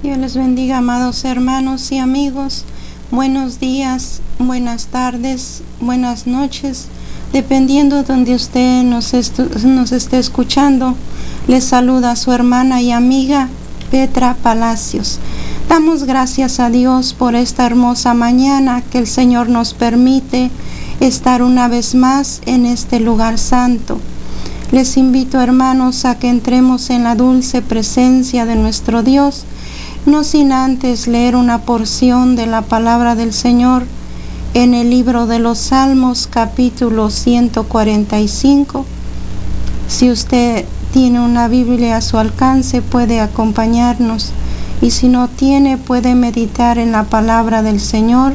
Dios les bendiga, amados hermanos y amigos. Buenos días, buenas tardes, buenas noches, dependiendo de donde usted nos esté escuchando. Les saluda su hermana y amiga Petra Palacios. Damos gracias a Dios por esta hermosa mañana que el Señor nos permite estar una vez más en este lugar santo. Les invito, hermanos, a que entremos en la dulce presencia de nuestro Dios, no sin antes leer una porción de la palabra del Señor en el libro de los Salmos, capítulo 145. Si usted tiene una Biblia a su alcance, puede acompañarnos, y si no tiene, puede meditar en la palabra del Señor.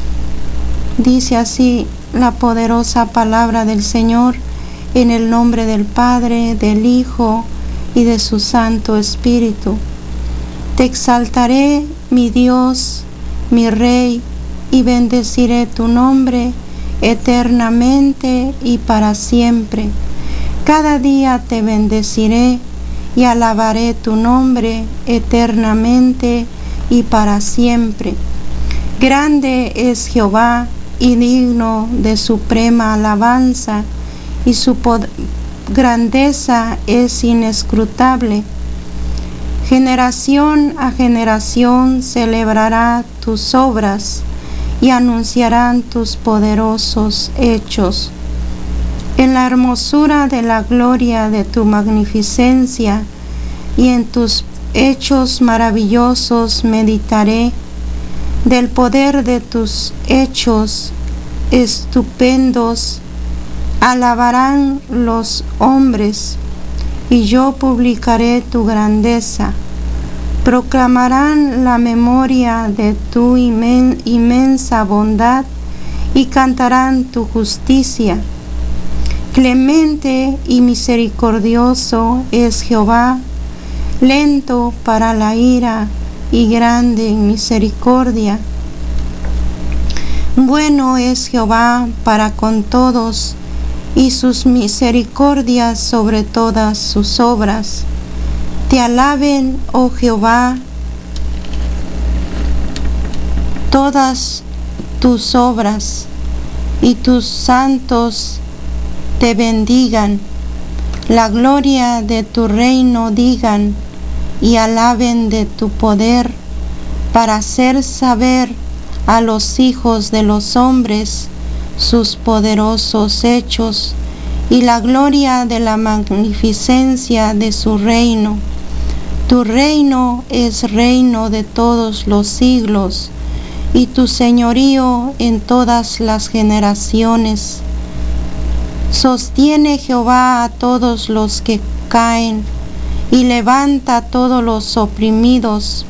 Dice así la poderosa palabra del Señor, en el nombre del Padre, del Hijo y de su Santo Espíritu. Te exaltaré, mi Dios, mi Rey, y bendeciré tu nombre eternamente y para siempre. Cada día te bendeciré y alabaré tu nombre eternamente y para siempre. Grande es Jehová y digno de suprema alabanza, y su grandeza es inescrutable. Generación a generación celebrará tus obras y anunciarán tus poderosos hechos. En la hermosura de la gloria de tu magnificencia y en tus hechos maravillosos meditaré. Del poder de tus hechos estupendos alabarán los hombres, y yo publicaré tu grandeza. Proclamarán la memoria de tu inmensa bondad y cantarán tu justicia. Clemente y misericordioso es Jehová, lento para la ira y grande en misericordia. Bueno es Jehová para con todos, y sus misericordias sobre todas sus obras. Te alaben, oh Jehová, todas tus obras, y tus santos te bendigan. La gloria de tu reino digan, y alaben de tu poder, para hacer saber a los hijos de los hombres sus poderosos hechos y la gloria de la magnificencia de su reino. Tu reino es reino de todos los siglos, y tu señorío en todas las generaciones. Sostiene Jehová a todos los que caen, y levanta a todos los oprimidos.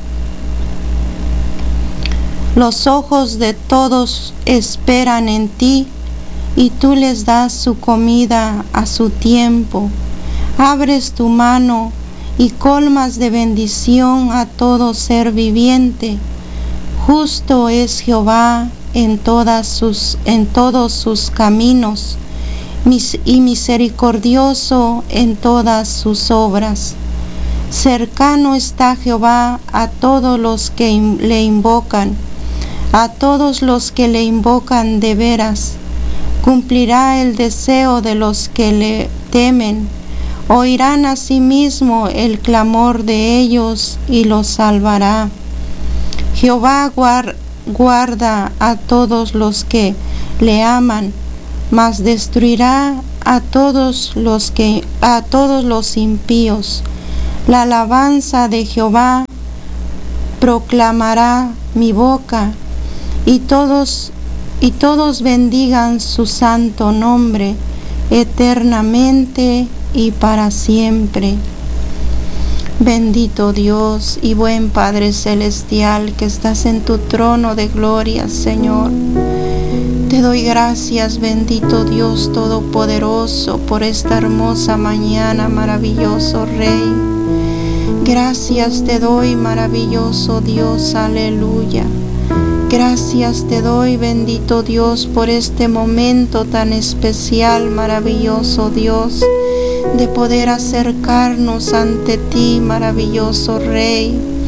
Los ojos de todos esperan en ti, y tú les das su comida a su tiempo. Abres tu mano y colmas de bendición a todo ser viviente. Justo es Jehová en todos sus caminos, y misericordioso en todas sus obras. Cercano está Jehová a todos los que le invocan, a todos los que le invocan de veras. Cumplirá el deseo de los que le temen. Oirán asimismo el clamor de ellos y los salvará. Jehová guarda a todos los que le aman, mas destruirá a todos los impíos. La alabanza de Jehová proclamará mi boca, y todos bendigan su santo nombre eternamente y para siempre. Bendito Dios y buen Padre Celestial, que estás en tu trono de gloria, Señor. Te doy gracias, bendito Dios Todopoderoso, por esta hermosa mañana, maravilloso Rey. Gracias te doy, maravilloso Dios, aleluya. Gracias te doy, bendito Dios, por este momento tan especial, maravilloso Dios, de poder acercarnos ante ti, maravilloso Rey.